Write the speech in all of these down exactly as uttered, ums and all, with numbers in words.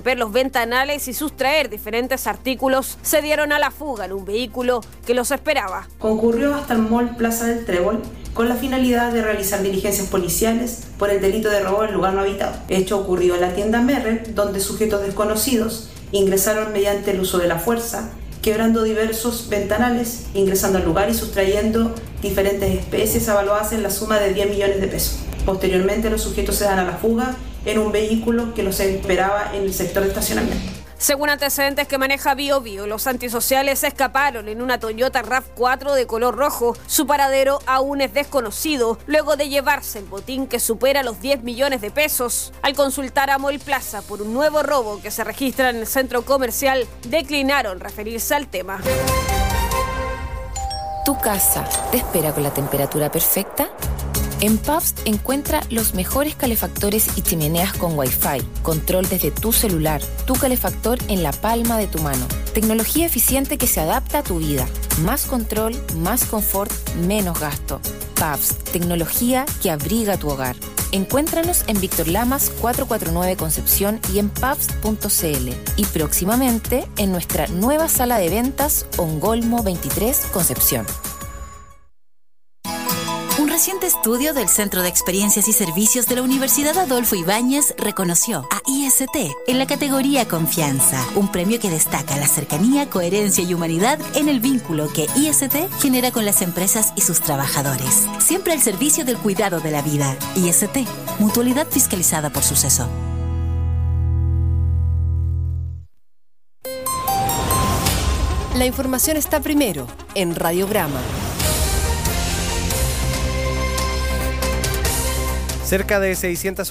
romper los ventanales y sustraer diferentes artículos, se dieron a la fuga en un vehículo que los esperaba. Concurrió hasta el Mall Plaza del Trébol con la finalidad de realizar diligencias policiales por el delito de robo en lugar no habitado. Hecho ocurrido en la tienda Merrell, donde sujetos desconocidos ingresaron mediante el uso de la fuerza, quebrando diversos ventanales, ingresando al lugar y sustrayendo diferentes especies avaluadas en la suma de diez millones de pesos. Posteriormente, los sujetos se dan a la fuga en un vehículo que los esperaba en el sector de estacionamiento. Según antecedentes que maneja Bio Bio, los antisociales escaparon en una Toyota RAV cuatro de color rojo. Su paradero aún es desconocido, luego de llevarse el botín que supera los diez millones de pesos. Al consultar a Mall Plaza por un nuevo robo que se registra en el centro comercial, declinaron referirse al tema. ¿Tu casa te espera con la temperatura perfecta? En Pabst encuentra los mejores calefactores y chimeneas con Wi-Fi, control desde tu celular, tu calefactor en la palma de tu mano. Tecnología eficiente que se adapta a tu vida. Más control, más confort, menos gasto. Pabst, tecnología que abriga tu hogar. Encuéntranos en Víctor Lamas cuatrocientos cuarenta y nueve Concepción y en pabst punto c l. Y próximamente en nuestra nueva sala de ventas Ongolmo veintitrés Concepción. Un reciente estudio del Centro de Experiencias y Servicios de la Universidad Adolfo Ibáñez reconoció a I S T en la categoría Confianza, un premio que destaca la cercanía, coherencia y humanidad en el vínculo que I S T genera con las empresas y sus trabajadores. Siempre al servicio del cuidado de la vida. I S T, mutualidad fiscalizada por Suceso. La información está primero en Radiograma. Cerca de seiscientas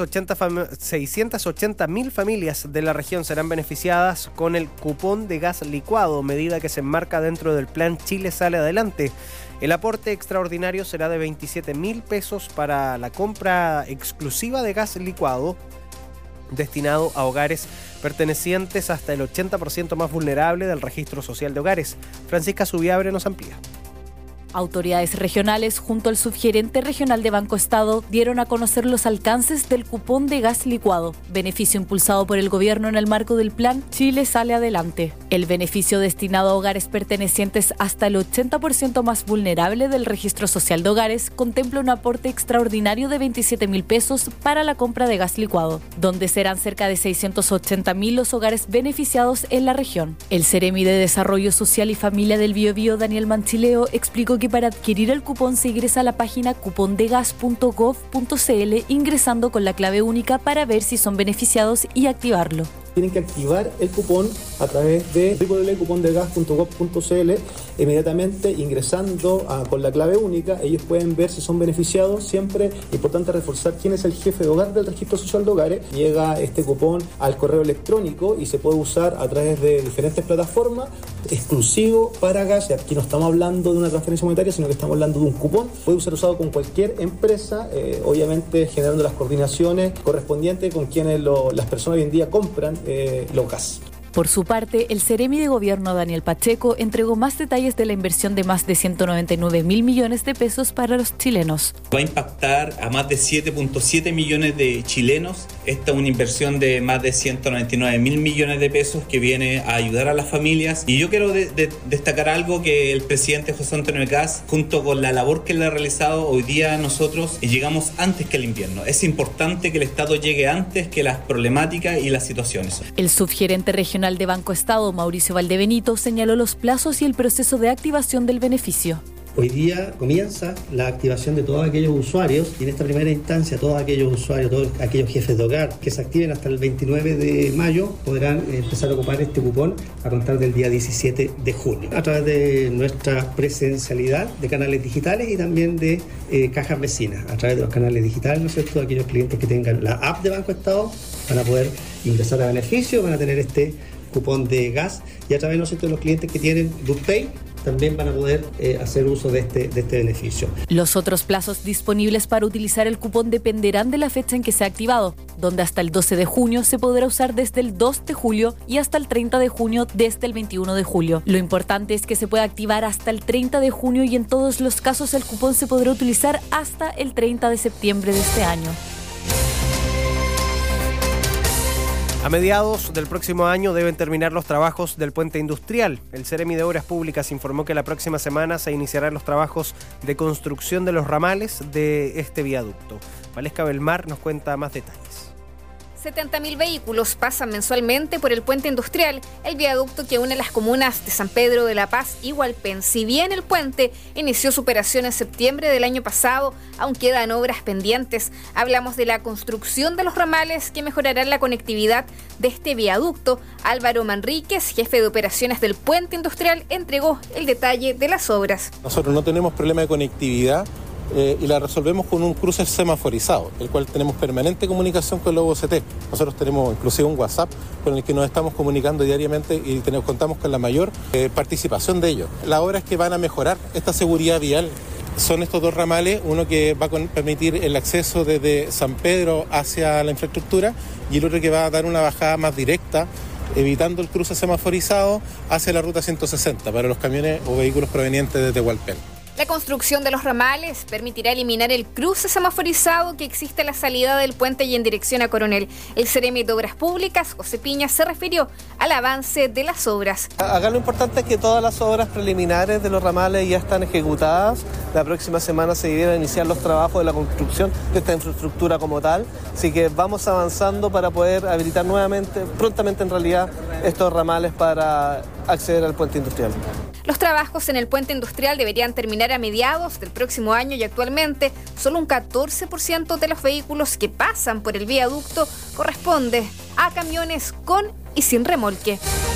ochenta mil familias de la región serán beneficiadas con el cupón de gas licuado, medida que se enmarca dentro del plan Chile Sale Adelante. El aporte extraordinario será de veintisiete mil pesos para la compra exclusiva de gas licuado, destinado a hogares pertenecientes hasta el ochenta por ciento más vulnerable del registro social de hogares. Francisca Subiabre nos amplía. Autoridades regionales junto al subgerente regional de Banco Estado dieron a conocer los alcances del cupón de gas licuado, beneficio impulsado por el gobierno en el marco del plan Chile Sale Adelante. El beneficio destinado a hogares pertenecientes hasta el ochenta por ciento más vulnerable del registro social de hogares contempla un aporte extraordinario de veintisiete mil pesos para la compra de gas licuado, donde serán cerca de seiscientos ochenta mil los hogares beneficiados en la región. El Ceremi de Desarrollo Social y Familia del Biobío, Daniel Manchileo, explicó que para adquirir el cupón se ingresa a la página cupondegas punto gov punto c l ingresando con la clave única para ver si son beneficiados y activarlo. Tienen que activar el cupón a través de doble u doble u doble u punto cupondegas punto gov punto c l. Inmediatamente ingresando a, con la clave única, ellos pueden ver si son beneficiados. Siempre es importante reforzar quién es el jefe de hogar del registro social de hogares. Llega este cupón al correo electrónico y se puede usar a través de diferentes plataformas, exclusivo para gas. Y aquí no estamos hablando de una transferencia monetaria, sino que estamos hablando de un cupón. Puede ser usado con cualquier empresa, eh, obviamente generando las coordinaciones correspondientes con quienes lo, las personas hoy en día compran eh, los gas. Por su parte, el Ceremi de Gobierno Daniel Pacheco entregó más detalles de la inversión de más de ciento noventa y nueve mil millones de pesos para los chilenos. Va a impactar a más de siete punto siete millones de chilenos. Esta es una inversión de más de ciento noventa y nueve mil millones de pesos que viene a ayudar a las familias. Y yo quiero de, de, destacar algo que el presidente José Antonio Kast, junto con la labor que él ha realizado, hoy día nosotros llegamos antes que el invierno. Es importante que el Estado llegue antes que las problemáticas y las situaciones. El subgerente regional de Banco Estado, Mauricio Valdebenito, señaló los plazos y el proceso de activación del beneficio. Hoy día comienza la activación de todos aquellos usuarios y en esta primera instancia todos aquellos usuarios, todos aquellos jefes de hogar que se activen hasta el veintinueve de mayo podrán empezar a ocupar este cupón a contar del día diecisiete de junio a través de nuestra presencialidad de canales digitales y también de eh, cajas vecinas a través de los canales digitales, ¿no es cierto? Aquellos clientes que tengan la app de Banco Estado van a poder ingresar a beneficio, van a tener este cupón de gas y a través, ¿no es cierto?, de los clientes que tienen DuPay también van a poder eh, hacer uso de este, de este beneficio. Los otros plazos disponibles para utilizar el cupón dependerán de la fecha en que sea activado, donde hasta el doce de junio se podrá usar desde el dos de julio y hasta el treinta de junio desde el veintiuno de julio. Lo importante es que se pueda activar hasta el treinta de junio y en todos los casos el cupón se podrá utilizar hasta el treinta de septiembre de este año. A mediados del próximo año deben terminar los trabajos del puente industrial. El Ceremi de Obras Públicas informó que la próxima semana se iniciarán los trabajos de construcción de los ramales de este viaducto. Valesca Belmar nos cuenta más detalles. setenta mil vehículos pasan mensualmente por el puente industrial, el viaducto que une las comunas de San Pedro de la Paz y Hualpén. Si bien el puente inició su operación en septiembre del año pasado, aún quedan obras pendientes. Hablamos de la construcción de los ramales que mejorarán la conectividad de este viaducto. Álvaro Manríquez, jefe de operaciones del puente industrial, entregó el detalle de las obras. Nosotros no tenemos problema de conectividad. Eh, y la resolvemos con un cruce semaforizado, el cual tenemos permanente comunicación con la U C T. Nosotros tenemos inclusive un WhatsApp con el que nos estamos comunicando diariamente y tenemos, contamos con la mayor eh, participación de ellos. Las obras que van a mejorar esta seguridad vial son estos dos ramales, uno que va a permitir el acceso desde San Pedro hacia la infraestructura y el otro que va a dar una bajada más directa, evitando el cruce semaforizado hacia la ruta ciento sesenta para los camiones o vehículos provenientes desde Hualpén. La construcción de los ramales permitirá eliminar el cruce semaforizado que existe a la salida del puente y en dirección a Coronel. El Ceremi de Obras Públicas, José Piña, se refirió al avance de las obras. Acá lo importante es que todas las obras preliminares de los ramales ya están ejecutadas. La próxima semana se deberán iniciar los trabajos de la construcción de esta infraestructura como tal. Así que vamos avanzando para poder habilitar nuevamente, prontamente en realidad, estos ramales para acceder al puente industrial. Los trabajos en el puente industrial deberían terminar a mediados del próximo año y actualmente solo un catorce por ciento de los vehículos que pasan por el viaducto corresponde a camiones con y sin remolque.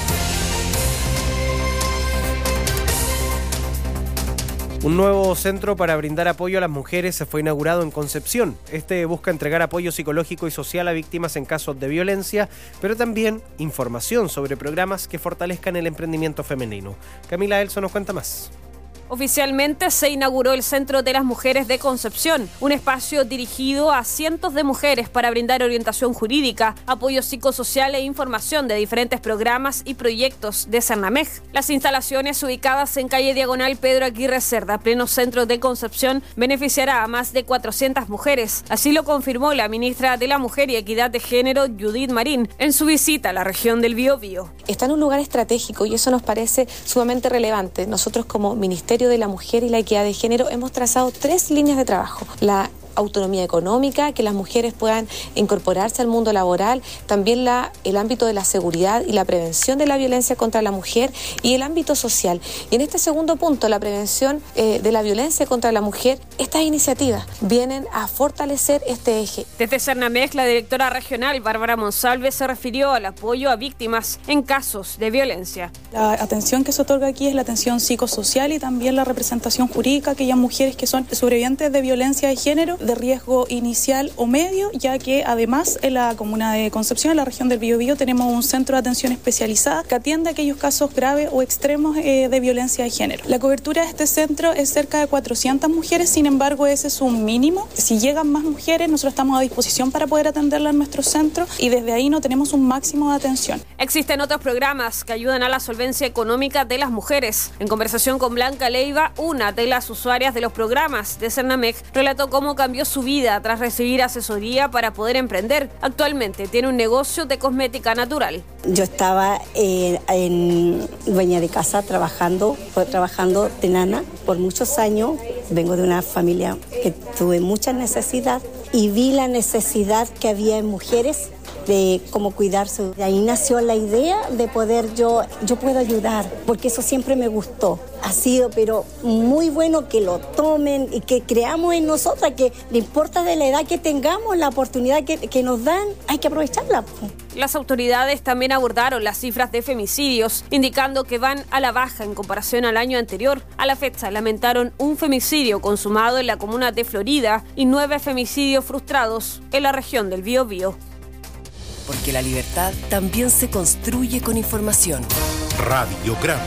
Un nuevo centro para brindar apoyo a las mujeres se fue inaugurado en Concepción. Este busca entregar apoyo psicológico y social a víctimas en casos de violencia, pero también información sobre programas que fortalezcan el emprendimiento femenino. Camila Elso nos cuenta más. Oficialmente se inauguró el Centro de las Mujeres de Concepción, un espacio dirigido a cientos de mujeres para brindar orientación jurídica, apoyo psicosocial e información de diferentes programas y proyectos de Cernamej. Las instalaciones ubicadas en calle Diagonal Pedro Aguirre Cerda, pleno centro de Concepción, beneficiará a más de cuatrocientas mujeres. Así lo confirmó la ministra de la Mujer y Equidad de Género, Judith Marín, en su visita a la región del Biobío. Está en un lugar estratégico y eso nos parece sumamente relevante. Nosotros como Ministerio de la Mujer y la Equidad de Género hemos trazado tres líneas de trabajo. La autonomía económica, que las mujeres puedan incorporarse al mundo laboral, también la, el ámbito de la seguridad y la prevención de la violencia contra la mujer y el ámbito social. Y en este segundo punto, la prevención eh, de la violencia contra la mujer, estas iniciativas vienen a fortalecer este eje. Desde Cernamej, la directora regional, Bárbara Monsalve, se refirió al apoyo a víctimas en casos de violencia. La atención que se otorga aquí es la atención psicosocial y también la representación jurídica a aquellas mujeres que son sobrevivientes de violencia de género, de riesgo inicial o medio, ya que además en la comuna de Concepción, en la región del Biobío, tenemos un centro de atención especializada que atiende aquellos casos graves o extremos eh, de violencia de género. La cobertura de este centro es cerca de cuatrocientas mujeres, sin embargo ese es un mínimo. Si llegan más mujeres, nosotros estamos a disposición para poder atenderla en nuestro centro y desde ahí no tenemos un máximo de atención. Existen otros programas que ayudan a la solvencia económica de las mujeres. En conversación con Blanca Leiva, una de las usuarias de los programas de Cernamej, relató cómo cambió su vida tras recibir asesoría para poder emprender. Actualmente tiene un negocio de cosmética natural. Yo estaba eh, en dueña de casa trabajando, trabajando de nana por muchos años. Vengo de una familia que tuve mucha necesidad y vi la necesidad que había en mujeres de cómo cuidarse. De ahí nació la idea de poder yo, yo puedo ayudar, porque eso siempre me gustó. Ha sido, pero muy bueno que lo tomen y que creamos en nosotras, que no importa de la edad que tengamos, la oportunidad que, que nos dan, hay que aprovecharla. Las autoridades también abordaron las cifras de femicidios, indicando que van a la baja en comparación al año anterior. A la fecha lamentaron un femicidio consumado en la comuna de Florida y nueve femicidios frustrados en la región del Biobío. Porque la libertad también se construye con información. Radiograma.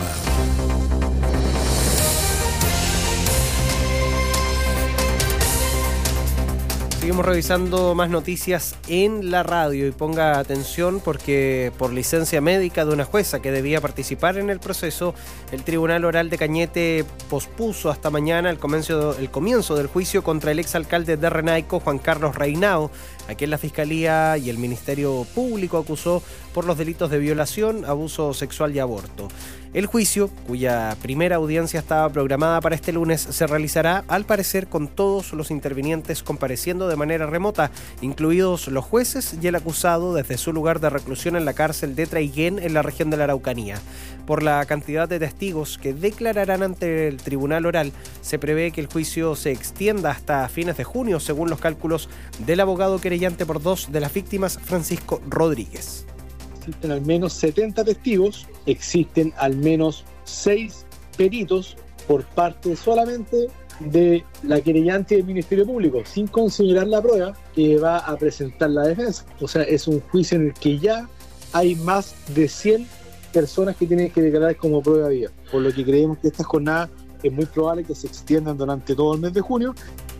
Seguimos revisando más noticias en la radio y ponga atención porque por licencia médica de una jueza que debía participar en el proceso, el Tribunal Oral de Cañete pospuso hasta mañana el comienzo, el comienzo del juicio contra el exalcalde de Renaico, Juan Carlos Reinao. a quien la Fiscalía y el Ministerio Público acusó por los delitos de violación, abuso sexual y aborto. El juicio, cuya primera audiencia estaba programada para este lunes, se realizará, al parecer, con todos los intervinientes compareciendo de manera remota, incluidos los jueces y el acusado desde su lugar de reclusión en la cárcel de Traiguén, en la región de la Araucanía. Por la cantidad de testigos que declararán ante el tribunal oral, se prevé que el juicio se extienda hasta fines de junio, según los cálculos del abogado querellante por dos de las víctimas, Francisco Rodríguez. Existen al menos setenta testigos, existen al menos seis peritos por parte solamente de la querellante y del Ministerio Público, sin considerar la prueba que va a presentar la defensa. O sea, es un juicio en el que ya hay más de cien personas que tienen que declarar como prueba viva, por lo que creemos que esta jornada es muy probable que se extiendan durante todo el mes de junio.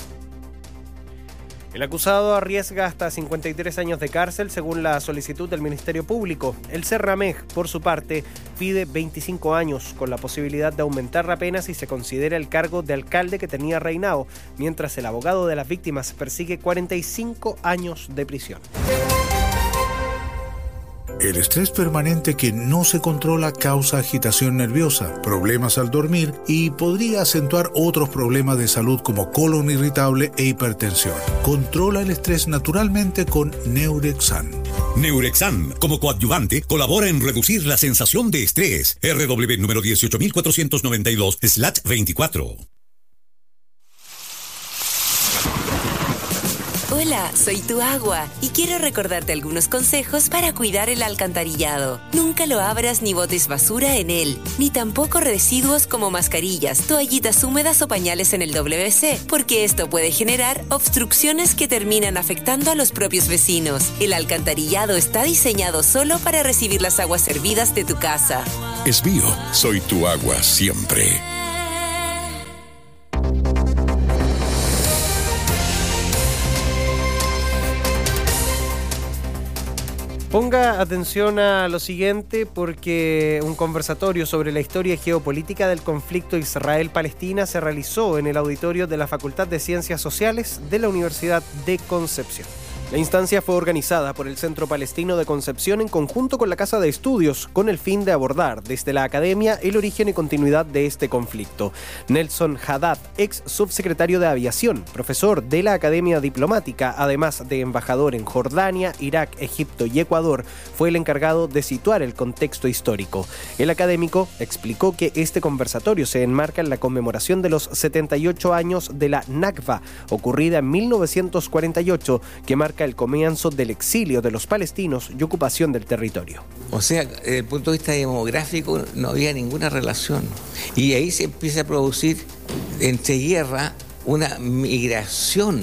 El acusado arriesga hasta cincuenta y tres años de cárcel, según la solicitud del Ministerio Público. El Cerramej, por su parte, pide veinticinco años, con la posibilidad de aumentar la pena si se considera el cargo de alcalde que tenía Reinao, mientras el abogado de las víctimas persigue cuarenta y cinco años de prisión. El estrés permanente que no se controla causa agitación nerviosa, problemas al dormir y podría acentuar otros problemas de salud como colon irritable e hipertensión. Controla el estrés naturalmente con Neurexan. Neurexan, como coadyuvante, colabora en reducir la sensación de estrés. R W número dieciocho mil cuatrocientos noventa y dos slash veinticuatro. Hola, soy tu agua y quiero recordarte algunos consejos para cuidar el alcantarillado. Nunca lo abras ni botes basura en él, ni tampoco residuos como mascarillas, toallitas húmedas o pañales en el W C, porque esto puede generar obstrucciones que terminan afectando a los propios vecinos. El alcantarillado está diseñado solo para recibir las aguas servidas de tu casa. Es mío, soy tu agua siempre. Ponga atención a lo siguiente, porque un conversatorio sobre la historia geopolítica del conflicto Israel-Palestina se realizó en el auditorio de la Facultad de Ciencias Sociales de la Universidad de Concepción. La instancia fue organizada por el Centro Palestino de Concepción en conjunto con la Casa de Estudios, con el fin de abordar desde la academia el origen y continuidad de este conflicto. Nelson Haddad, ex subsecretario de Aviación, profesor de la Academia Diplomática, además de embajador en Jordania, Irak, Egipto y Ecuador, fue el encargado de situar el contexto histórico. El académico explicó que este conversatorio se enmarca en la conmemoración de los setenta y ocho años de la Nakba, ocurrida en mil novecientos cuarenta y ocho, que marca el comienzo del exilio de los palestinos y ocupación del territorio. O sea, desde el punto de vista demográfico no había ninguna relación. Y ahí se empieza a producir entre guerra una migración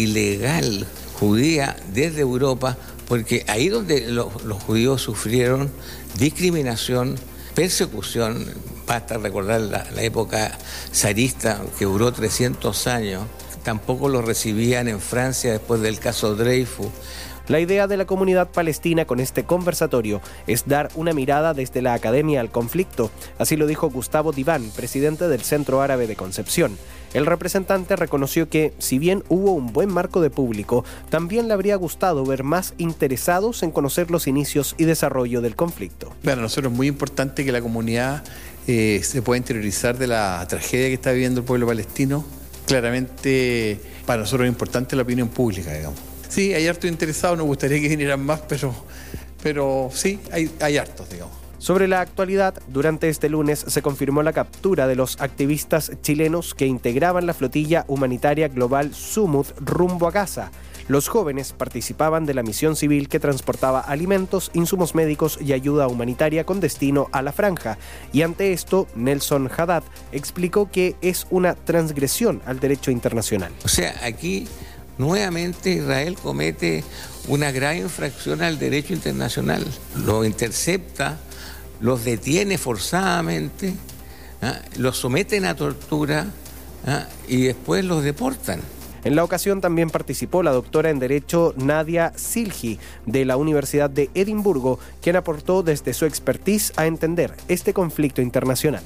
ilegal judía desde Europa, porque ahí donde los, los judíos sufrieron discriminación, persecución. Basta recordar la, la época zarista que duró trescientos años. Tampoco lo recibían en Francia después del caso Dreyfus. La idea de la comunidad palestina con este conversatorio es dar una mirada desde la academia al conflicto. Así lo dijo Gustavo Diván, presidente del Centro Árabe de Concepción. El representante reconoció que, si bien hubo un buen marco de público, también le habría gustado ver más interesados en conocer los inicios y desarrollo del conflicto. Para nosotros es muy importante que la comunidad eh, se pueda interiorizar de la tragedia que está viviendo el pueblo palestino. Claramente para nosotros es importante la opinión pública, digamos. Sí, hay hartos interesados, nos gustaría que vinieran más, pero, pero sí, hay, hay hartos, digamos. Sobre la actualidad, durante este lunes se confirmó la captura de los activistas chilenos que integraban la flotilla humanitaria global Sumud rumbo a Gaza. Los jóvenes participaban de la misión civil que transportaba alimentos, insumos médicos y ayuda humanitaria con destino a la franja. Y ante esto, Nelson Haddad explicó que es una transgresión al derecho internacional. O sea, aquí nuevamente Israel comete una grave infracción al derecho internacional. Los intercepta, los detiene forzadamente, ¿ah? Los someten a tortura, ¿ah? Y después los deportan. En la ocasión también participó la doctora en Derecho Nadia Silgi de la Universidad de Edimburgo, quien aportó desde su expertise a entender este conflicto internacional.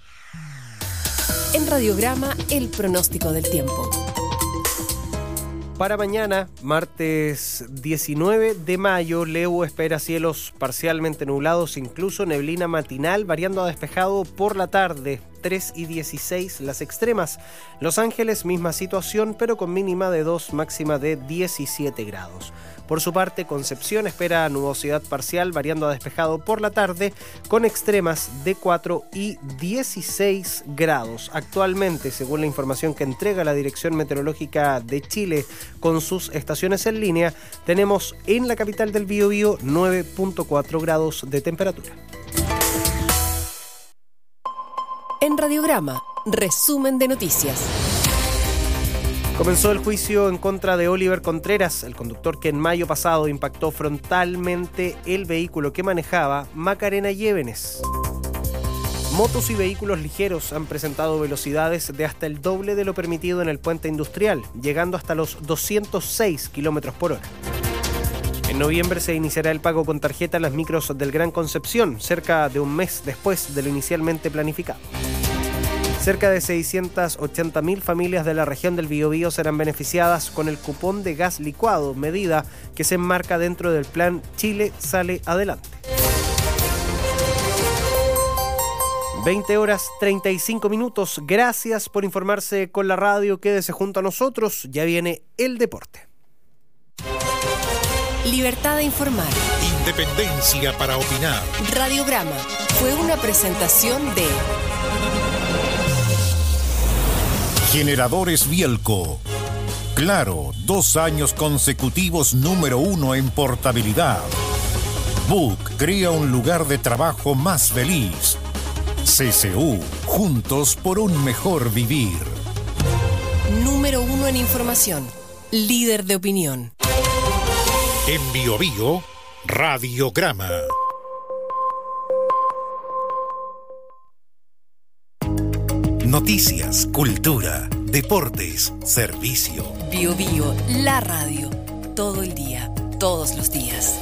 En Radiograma, el pronóstico del tiempo. Para mañana, martes diecinueve de mayo, Leu espera cielos parcialmente nublados, incluso neblina matinal, variando a despejado por la tarde. tres y dieciséis las extremas. Los Ángeles, misma situación, pero con mínima de dos, máxima de diecisiete grados. Por su parte, Concepción espera nubosidad parcial, variando a despejado por la tarde, con extremas de cuatro y dieciséis grados. Actualmente, según la información que entrega la Dirección Meteorológica de Chile con sus estaciones en línea, tenemos en la capital del Biobío nueve punto cuatro grados de temperatura. En Radiograma, resumen de noticias. Comenzó el juicio en contra de Oliver Contreras, el conductor que en mayo pasado impactó frontalmente el vehículo que manejaba Macarena Llévenes. Motos y vehículos ligeros han presentado velocidades de hasta el doble de lo permitido en el puente industrial, llegando hasta los doscientos seis kilómetros por hora. En noviembre se iniciará el pago con tarjeta en las micros del Gran Concepción, cerca de un mes después de lo inicialmente planificado. Cerca de seiscientas ochenta mil familias de la región del Biobío serán beneficiadas con el cupón de gas licuado, medida que se enmarca dentro del plan Chile Sale Adelante. veinte horas treinta y cinco minutos. Gracias por informarse con la radio. Quédese junto a nosotros. Ya viene el deporte. Libertad de informar. Independencia para opinar. Radiograma fue una presentación de Generadores Bielco. Claro, dos años consecutivos número uno en portabilidad. Book crea un lugar de trabajo más feliz. C C U, juntos por un mejor vivir. Número uno en información. Líder de opinión. En Biobío, Radiograma. Noticias, cultura, deportes, servicio. Biobío, la radio. Todo el día, todos los días.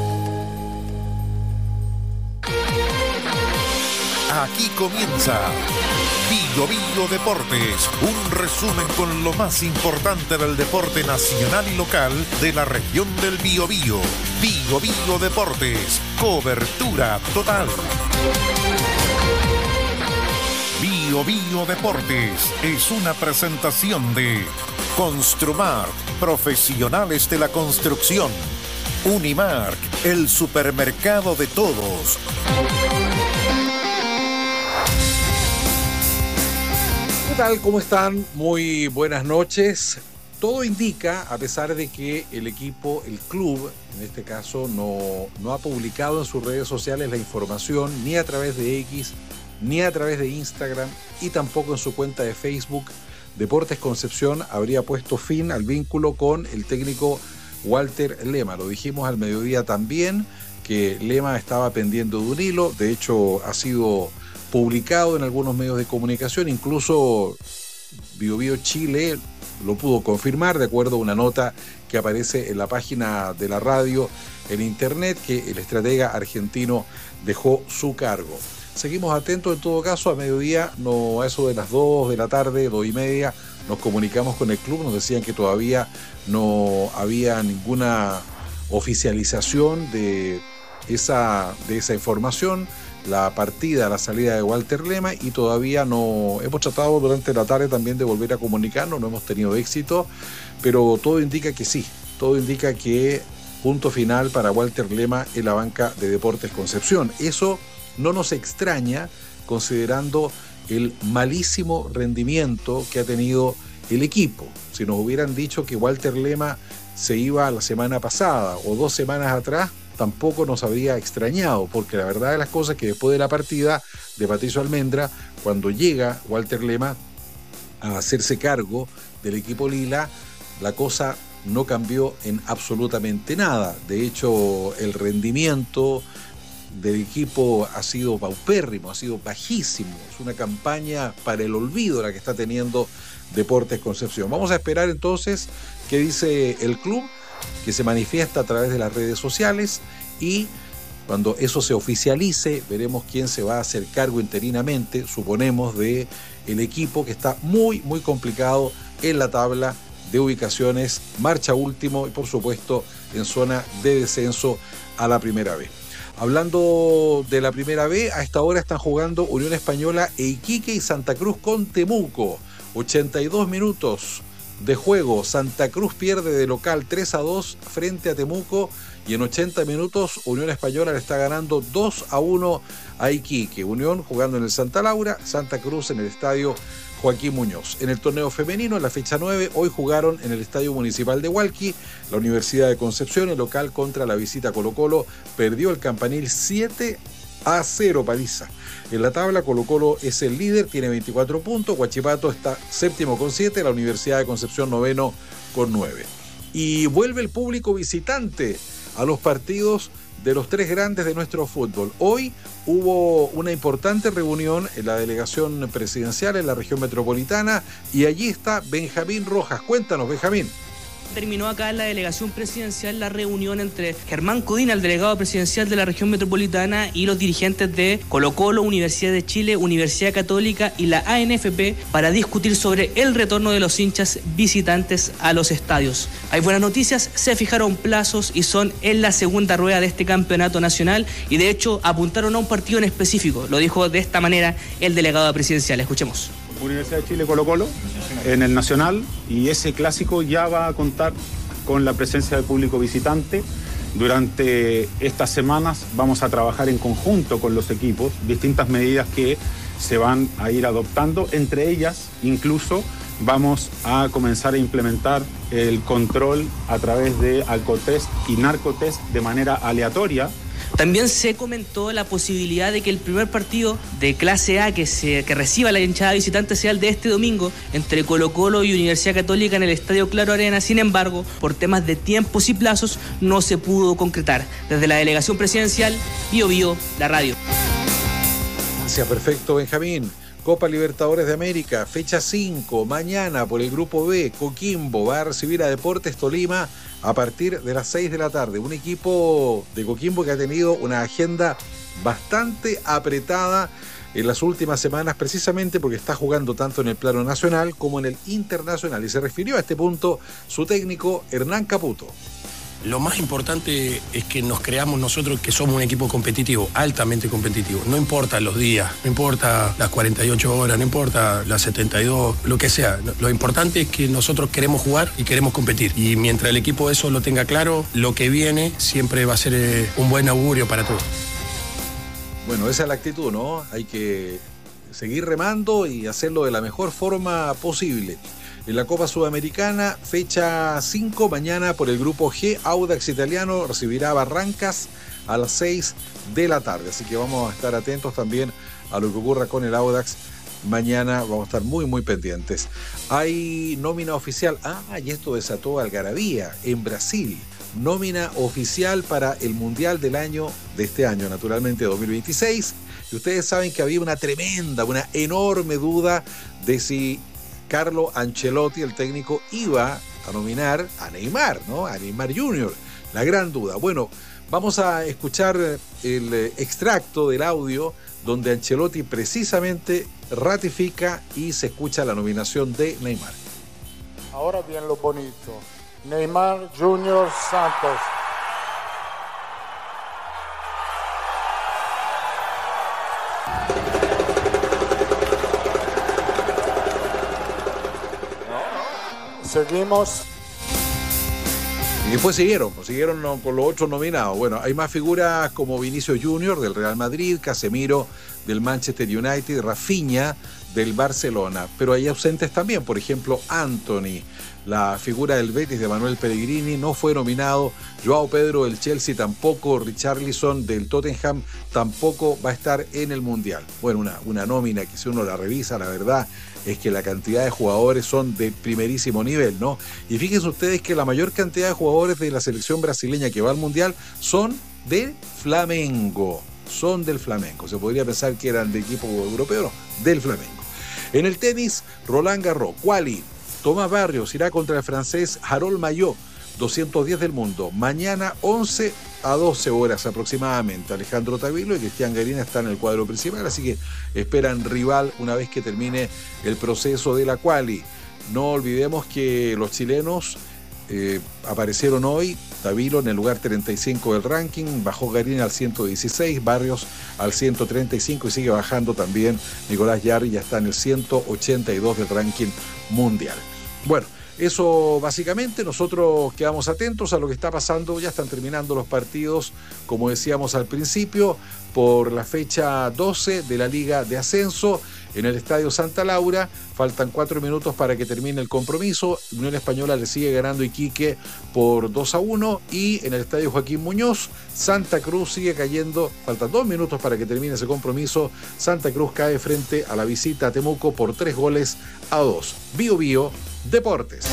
Aquí comienza Biobío Deportes, un resumen con lo más importante del deporte nacional y local de la región del Biobío. Biobío Deportes, cobertura total. Biobío Deportes es una presentación de Construmark, profesionales de la construcción. Unimark, el supermercado de todos. ¿Qué tal? ¿Cómo están? Muy buenas noches. Todo indica, a pesar de que el equipo, el club, en este caso, no, no ha publicado en sus redes sociales la información, ni a través de X, ni a través de Instagram, y tampoco en su cuenta de Facebook, Deportes Concepción habría puesto fin al vínculo con el técnico Walter Lema. Lo dijimos al mediodía también, que Lema estaba pendiendo de un hilo. De hecho, ha sido publicado en algunos medios de comunicación, incluso Biobío Chile lo pudo confirmar, de acuerdo a una nota que aparece en la página de la radio en internet, que el estratega argentino dejó su cargo. Seguimos atentos, en todo caso, a mediodía, no, a eso de las dos de la tarde, dos y media, nos comunicamos con el club, nos decían que todavía no había ninguna oficialización de esa, de esa información, la partida, la salida de Walter Lema, y todavía no hemos tratado durante la tarde también de volver a comunicarnos, no hemos tenido éxito, pero todo indica que sí, todo indica que punto final para Walter Lema en la banca de Deportes Concepción. Eso no nos extraña considerando el malísimo rendimiento que ha tenido el equipo. Si nos hubieran dicho que Walter Lema se iba la semana pasada o dos semanas atrás, tampoco nos habría extrañado, porque la verdad de las cosas es que después de la partida de Patricio Almendra, cuando llega Walter Lema a hacerse cargo del equipo Lila, la cosa no cambió en absolutamente nada. De hecho, el rendimiento del equipo ha sido paupérrimo, ha sido bajísimo. Es una campaña para el olvido la que está teniendo Deportes Concepción. Vamos a esperar entonces qué dice el club, que se manifiesta a través de las redes sociales, y cuando eso se oficialice veremos quién se va a hacer cargo interinamente, suponemos, de el equipo, que está muy muy complicado en la tabla de ubicaciones, marcha último y por supuesto en zona de descenso a la Primera B. Hablando de la Primera B, a esta hora están jugando Unión Española e Iquique y Santa Cruz con Temuco. ochenta y dos minutos de juego. Santa Cruz pierde de local tres a dos frente a Temuco y en ochenta minutos Unión Española le está ganando dos a uno a Iquique. Unión jugando en el Santa Laura, Santa Cruz en el estadio Joaquín Muñoz. En el torneo femenino, en la fecha nueve, hoy jugaron en el Estadio Municipal de Hualqui, la Universidad de Concepción, el local contra la visita Colo-Colo, perdió el Campanil siete a cero paliza. En la tabla, Colo-Colo es el líder, tiene veinticuatro puntos, Huachipato está séptimo con siete, la Universidad de Concepción noveno con nueve. Y vuelve el público visitante a los partidos de los tres grandes de nuestro fútbol. Hoy hubo una importante reunión en la delegación presidencial en la región metropolitana y allí está Benjamín Rojas. Cuéntanos, Benjamín. Terminó acá en la delegación presidencial la reunión entre Germán Codina, el delegado presidencial de la región metropolitana, y los dirigentes de Colo-Colo, Universidad de Chile, Universidad Católica y la A N F P para discutir sobre el retorno de los hinchas visitantes a los estadios. Hay buenas noticias, se fijaron plazos y son en la segunda rueda de este campeonato nacional y de hecho apuntaron a un partido en específico. Lo dijo de esta manera el delegado presidencial. Escuchemos. Universidad de Chile Colo-Colo en el Nacional, y ese clásico ya va a contar con la presencia del público visitante. Durante estas semanas vamos a trabajar en conjunto con los equipos distintas medidas que se van a ir adoptando, entre ellas incluso vamos a comenzar a implementar el control a través de alcotest y narcotest de manera aleatoria. También se comentó la posibilidad de que el primer partido de clase A que, se, que reciba la hinchada visitante sea el de este domingo entre Colo-Colo y Universidad Católica en el Estadio Claro Arena. Sin embargo, por temas de tiempos y plazos no se pudo concretar. Desde la delegación presidencial, Bio Bio, la radio. Gracias, perfecto, Benjamín. Copa Libertadores de América, fecha cinco, mañana por el Grupo B, Coquimbo va a recibir a Deportes Tolima a partir de las seis de la tarde. Un equipo de Coquimbo que ha tenido una agenda bastante apretada en las últimas semanas, precisamente porque está jugando tanto en el plano nacional como en el internacional. Y se refirió a este punto su técnico Hernán Caputo. Lo más importante es que nos creamos nosotros que somos un equipo competitivo, altamente competitivo. No importa los días, no importa las cuarenta y ocho horas, no importa las setenta y dos, lo que sea. Lo importante es que nosotros queremos jugar y queremos competir. Y mientras el equipo eso lo tenga claro, lo que viene siempre va a ser un buen augurio para todos. Bueno, esa es la actitud, ¿no? Hay que seguir remando y hacerlo de la mejor forma posible. En la Copa Sudamericana, fecha cinco, mañana por el Grupo G, Audax Italiano recibirá a Barrancas a las seis de la tarde. Así que vamos a estar atentos también a lo que ocurra con el Audax. Mañana vamos a estar muy, muy pendientes. Hay nómina oficial. Ah, y esto desató algarabía en Brasil. Nómina oficial para el Mundial del año, de este año, naturalmente dos mil veintiséis. Y ustedes saben que había una tremenda, una enorme duda de si Carlo Ancelotti, el técnico, iba a nominar a Neymar, ¿no? A Neymar junior La gran duda. Bueno, vamos a escuchar el extracto del audio donde Ancelotti precisamente ratifica y se escucha la nominación de Neymar. Ahora viene lo bonito. Neymar junior Santos. Seguimos. Y después siguieron, siguieron con los otros nominados. Bueno, hay más figuras como Vinicius junior del Real Madrid, Casemiro del Manchester United, Rafinha del Barcelona. Pero hay ausentes también, por ejemplo, Anthony, la figura del Betis de Manuel Pellegrini, no fue nominado. Joao Pedro del Chelsea tampoco. Richarlison del Tottenham tampoco va a estar en el Mundial. Bueno, una, una nómina que si uno la revisa, la verdad es que la cantidad de jugadores son de primerísimo nivel, ¿no? Y fíjense ustedes que la mayor cantidad de jugadores de la selección brasileña que va al Mundial son del Flamengo. Son del Flamengo. Se podría pensar que eran de equipo europeo, no, del Flamengo. En el tenis, Roland Garros, quali. Tomás Barrios irá contra el francés Harold Mayot, doscientos diez del mundo. Mañana once a doce horas aproximadamente. Alejandro Tavilo y Cristian Garina están en el cuadro principal, así que esperan rival una vez que termine el proceso de la quali. no olvidemos que los chilenos eh, aparecieron hoy. Davilo en el lugar treinta y cinco del ranking, bajó Garín al ciento dieciséis, Barrios al ciento treinta y cinco y sigue bajando también Nicolás Yarri, ya está en el ciento ochenta y dos del ranking mundial. Bueno, eso básicamente, nosotros quedamos atentos a lo que está pasando, ya están terminando los partidos, como decíamos al principio, por la fecha doce de la Liga de Ascenso en el Estadio Santa Laura. Faltan cuatro minutos para que termine el compromiso. Unión Española le sigue ganando Iquique por dos a uno, y en el Estadio Joaquín Muñoz, Santa Cruz sigue cayendo. Faltan dos minutos para que termine ese compromiso. Santa Cruz cae frente a la Visita a Temuco por tres goles a dos. Bio Bio Deportes.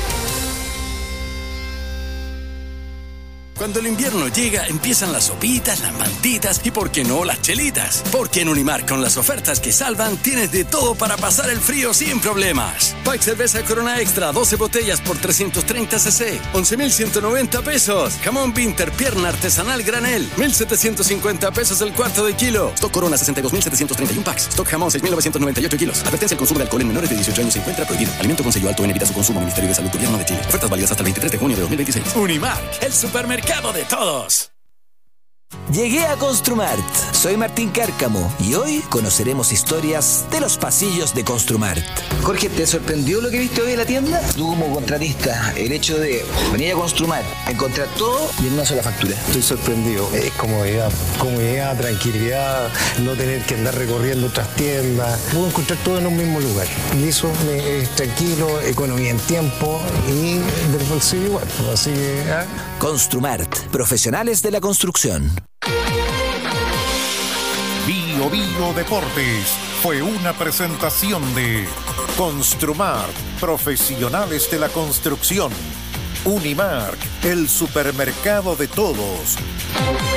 Cuando el invierno llega, empiezan las sopitas, las mantitas y, ¿por qué no, las chelitas? Porque en Unimar, con las ofertas que salvan, tienes de todo para pasar el frío sin problemas. Pack Cerveza Corona Extra, doce botellas por trescientos treinta centilitros, once mil ciento noventa pesos. Jamón Winter, pierna artesanal granel, mil setecientos cincuenta pesos el cuarto de kilo. Stock Corona, sesenta y dos mil setecientos treinta y uno packs. Stock Jamón, seis mil novecientos noventa y ocho kilos. Advertencia: el consumo de alcohol en menores de dieciocho años se encuentra prohibido. Alimento con sello alto en, evita su consumo. Ministerio de Salud, Gobierno de Chile. Ofertas válidas hasta el veintitrés de junio de dos mil veintiséis. Unimar, el supermercado de todos. Llegué a Construmart. Soy Martín Cárcamo y hoy conoceremos historias de los pasillos de Construmart. Jorge, ¿te sorprendió lo que viste hoy en la tienda? Tú como contratista, el hecho de venir a Construmart, encontrar todo y en una sola factura. Estoy sorprendido. Es comodidad, comodidad, tranquilidad, no tener que andar recorriendo otras tiendas. Puedo encontrar todo en un mismo lugar. Y eso me es tranquilo, economía en tiempo y del bolsillo igual. Así que... ¿eh? Construmart, profesionales de la construcción. Bio Bio Deportes fue una presentación de Construmart, profesionales de la construcción. Unimark, el supermercado de todos.